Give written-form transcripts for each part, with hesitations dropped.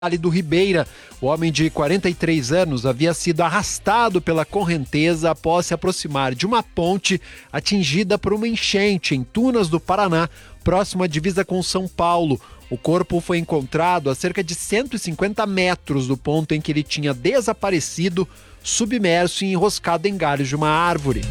Vale do Ribeira. O homem de 43 anos havia sido arrastado pela correnteza após se aproximar de uma ponte atingida por uma enchente em Tunas do Paraná, próximo à divisa com São Paulo. O corpo foi encontrado a cerca de 150 metros do ponto em que ele tinha desaparecido, submerso e enroscado em galhos de uma árvore.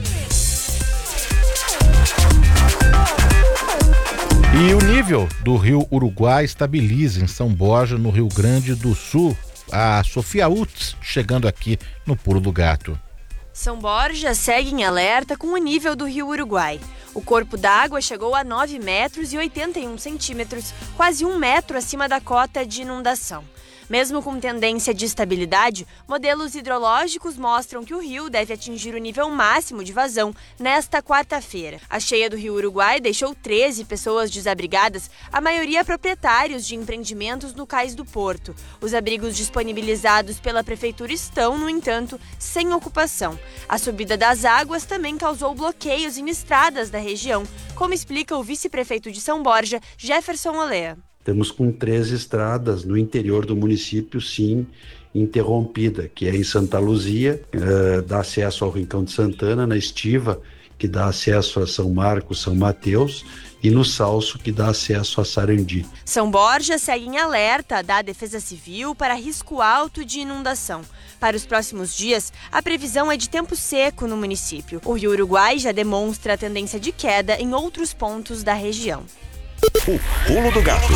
E o nível do rio Uruguai estabiliza em São Borja, no Rio Grande do Sul. A Sofia Utz chegando aqui no Pulo do Gato. São Borja segue em alerta com o nível do rio Uruguai. O corpo d'água chegou a 9 metros e 81 centímetros, quase 1 metro acima da cota de inundação. Mesmo com tendência de estabilidade, modelos hidrológicos mostram que o rio deve atingir o nível máximo de vazão nesta quarta-feira. A cheia do rio Uruguai deixou 13 pessoas desabrigadas, a maioria proprietários de empreendimentos no cais do Porto. Os abrigos disponibilizados pela prefeitura estão, no entanto, sem ocupação. A subida das águas também causou bloqueios em estradas da região, como explica o vice-prefeito de São Borja, Jefferson Olea. Estamos com 3 estradas no interior do município, sim, interrompida, que é em Santa Luzia, dá acesso ao Rincão de Santana, na Estiva, que dá acesso a São Marcos, São Mateus, e no Salso, que dá acesso a Sarandi. São Borja segue em alerta da Defesa Civil para risco alto de inundação. Para os próximos dias, a previsão é de tempo seco no município. O rio Uruguai já demonstra a tendência de queda em outros pontos da região. O Pulo do Gato.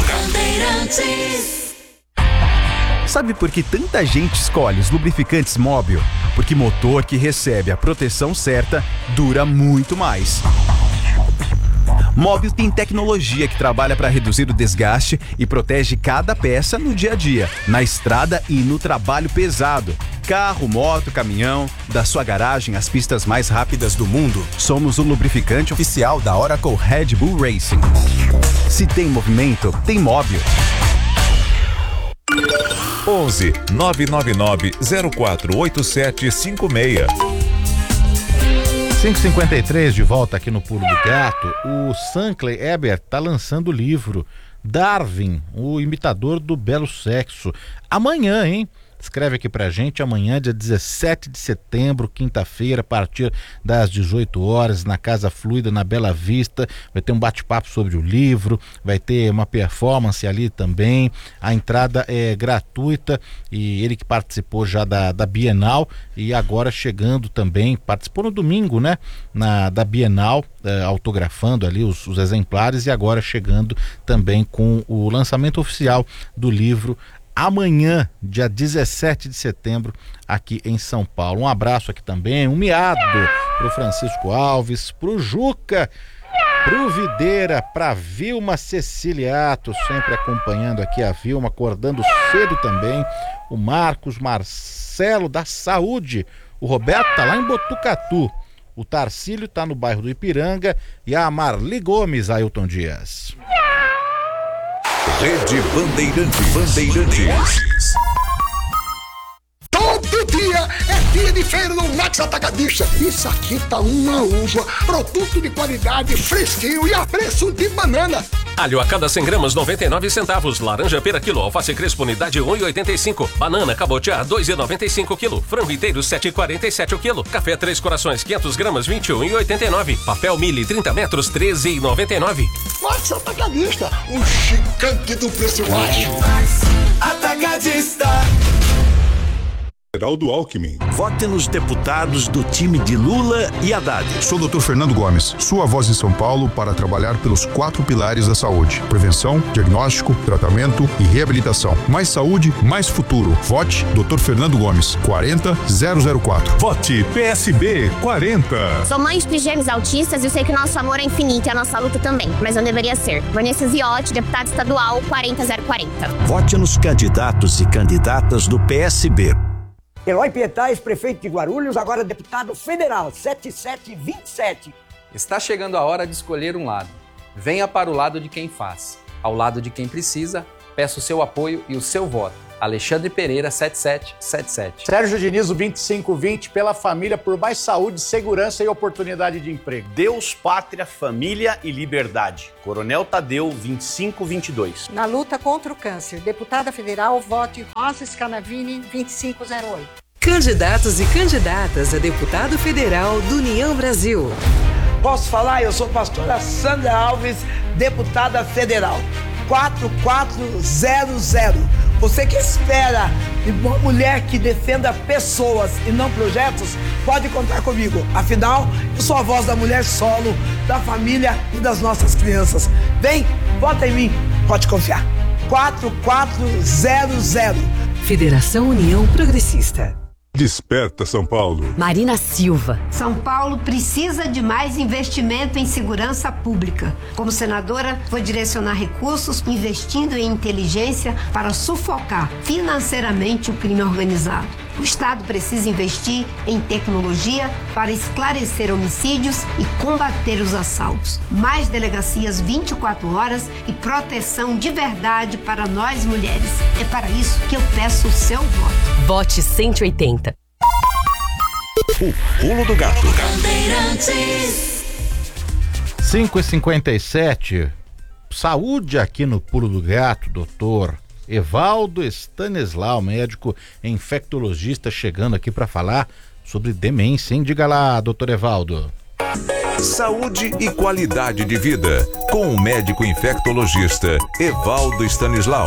Sabe por que tanta gente escolhe os lubrificantes Móbil? Porque motor que recebe a proteção certa dura muito mais. Móbil tem tecnologia que trabalha para reduzir o desgaste e protege cada peça no dia a dia, na estrada e no trabalho pesado. Carro, moto, caminhão, da sua garagem às pistas mais rápidas do mundo, somos o lubrificante oficial da Oracle Red Bull Racing. Se tem movimento, tem Móbil. 11 999 048756. 5h53 de volta aqui no Pulo do Gato. O Sankler Ebert está lançando o livro Darwin, o imitador do belo sexo. Amanhã, hein? Escreve aqui pra gente, amanhã, dia 17 de setembro, quinta-feira, a partir das 18 horas, na Casa Fluida, na Bela Vista. Vai ter um bate-papo sobre o livro, vai ter uma performance ali também. A entrada é gratuita e ele que participou já da Bienal e agora chegando também, participou no domingo, né? Da Bienal, autografando ali os exemplares e agora chegando também com o lançamento oficial do livro amanhã, dia 17 de setembro, aqui em São Paulo. Um abraço aqui também, um miado pro Francisco Alves, pro Juca, pro Videira, pra Vilma Ceciliato, sempre acompanhando aqui a Vilma, acordando cedo também, o Marcos Marcelo da Saúde, o Roberto tá lá em Botucatu, o Tarcílio tá no bairro do Ipiranga e a Marli Gomes, Ailton Dias. Rede Bandeirantes. Todo dia é dia de feira no Max Atacadista. Isso aqui tá uma uva, produto de qualidade, fresquinho e a preço de banana. Alho a cada 100 gramas, 99 centavos. Laranja pera quilo, alface crespo unidade 1,85. Banana cabotiá 2,95 quilo. Frango inteiro 7,47 o quilo. Café Três Corações 500 gramas, 21,89. Papel Mili 30 metros, 13,99. Max Atacadista, o gigante do preço baixo. Atacadista. Geraldo Alckmin. Vote nos deputados do time de Lula e Haddad. Sou o Dr. Fernando Gomes, sua voz em São Paulo para trabalhar pelos 4 pilares da saúde: prevenção, diagnóstico, tratamento e reabilitação. Mais saúde, mais futuro. Vote Dr. Fernando Gomes, 40004. Vote PSB 40. Sou mãe de gêmeos autistas e eu sei que o nosso amor é infinito e a nossa luta também, mas não deveria ser. Vanessa Ziotti, deputada estadual 40040. Vote nos candidatos e candidatas do PSB. Eloy Pietais, prefeito de Guarulhos, agora deputado federal, 7727. Está chegando a hora de escolher um lado. Venha para o lado de quem faz, ao lado de quem precisa, Peço o seu apoio e o seu voto. Alexandre Pereira, 7777. Sérgio Diniz, 2520, pela família, por mais saúde, segurança e oportunidade de emprego. Deus, Pátria, Família e Liberdade. Coronel Tadeu, 2522. Na luta contra o câncer, deputada federal, vote Rosa Scanavini, 2508. Candidatos e candidatas a deputado federal do União Brasil. Posso falar? Eu sou a pastora Sandra Alves, deputada federal. 4400. Você que espera uma mulher que defenda pessoas e não projetos, pode contar comigo. Afinal, eu sou a voz da mulher solo, da família e das nossas crianças. Vem, vota em mim, pode confiar. 4400. Federação União Progressista. Desperta São Paulo. Marina Silva. São Paulo precisa de mais investimento em segurança pública. Como senadora, vou direcionar recursos investindo em inteligência para sufocar financeiramente o crime organizado. O Estado precisa investir em tecnologia para esclarecer homicídios e combater os assaltos. Mais delegacias 24 horas e proteção de verdade para nós mulheres. É para isso que eu peço o seu voto. Vote 180. O Pulo do Gato. 5h57. Saúde aqui no Pulo do Gato, doutor Evaldo Stanislau, médico infectologista, chegando aqui para falar sobre demência, hein? Diga lá, doutor Evaldo. Saúde e qualidade de vida, com o médico infectologista Evaldo Stanislau.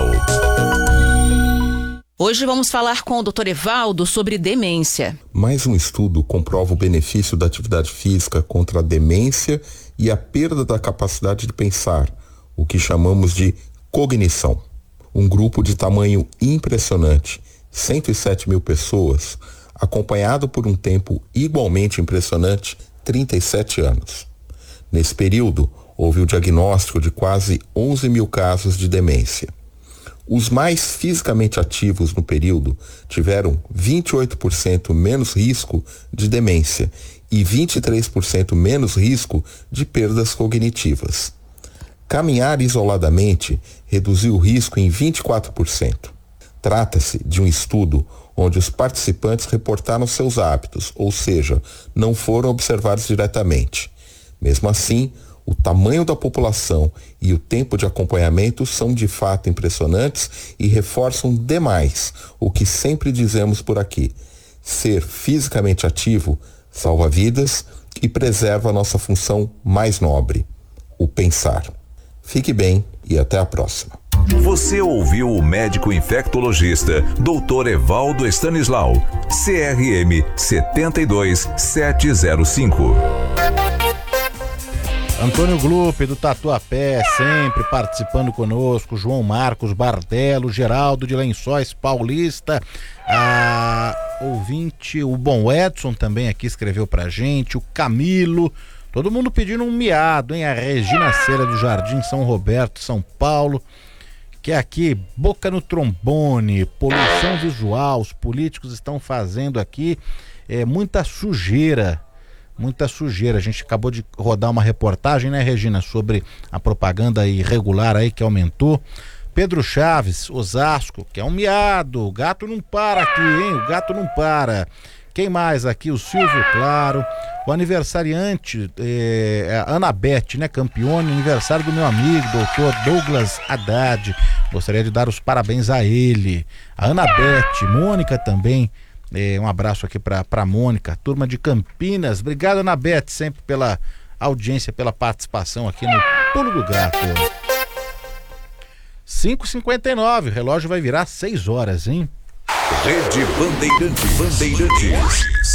Hoje vamos falar com o Dr. Evaldo sobre demência. Mais um estudo comprova o benefício da atividade física contra a demência e a perda da capacidade de pensar, o que chamamos de cognição. Um grupo de tamanho impressionante, 107 mil pessoas, acompanhado por um tempo igualmente impressionante, 37 anos. Nesse período, houve o diagnóstico de quase 11 mil casos de demência. Os mais fisicamente ativos no período tiveram 28% menos risco de demência e 23% menos risco de perdas cognitivas. Caminhar isoladamente reduziu o risco em 24%. Trata-se de um estudo onde os participantes reportaram seus hábitos, ou seja, não foram observados diretamente. Mesmo assim, o tamanho da população e o tempo de acompanhamento são de fato impressionantes e reforçam demais o que sempre dizemos por aqui. Ser fisicamente ativo salva vidas e preserva a nossa função mais nobre, o pensar. Fique bem e até a próxima. Você ouviu o médico infectologista Dr. Evaldo Stanislau, CRM 72705. Antônio Glupe, do Tatuapé, sempre participando conosco. João Marcos Bardelo, Geraldo de Lençóis Paulista, ouvinte, o Bom Edson também aqui escreveu pra gente, o Camilo, todo mundo pedindo um miado, hein? A Regina Cera do Jardim São Roberto, São Paulo, que é aqui, boca no trombone, poluição visual, os políticos estão fazendo aqui muita sujeira. A gente acabou de rodar uma reportagem, né, Regina, sobre a propaganda irregular aí que aumentou. Pedro Chaves, Osasco, que é um miado, o gato não para aqui, hein, o gato não para. Quem mais aqui? O Silvio Claro, o aniversariante, a Anabete, né, Campione, aniversário do meu amigo, doutor Douglas Haddad. Gostaria de dar os parabéns a ele. A Anabete, Mônica também. Um abraço aqui pra Mônica, turma de Campinas. Obrigado, Anabete, sempre pela audiência, pela participação aqui no Pulo do Gato. 5h59, o relógio vai virar 6 horas, hein? Rede Bandeirantes.